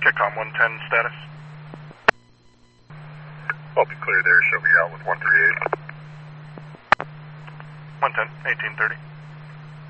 Checkcom 110 status. I'll be clear there. Show me out with 138. 110, 1830.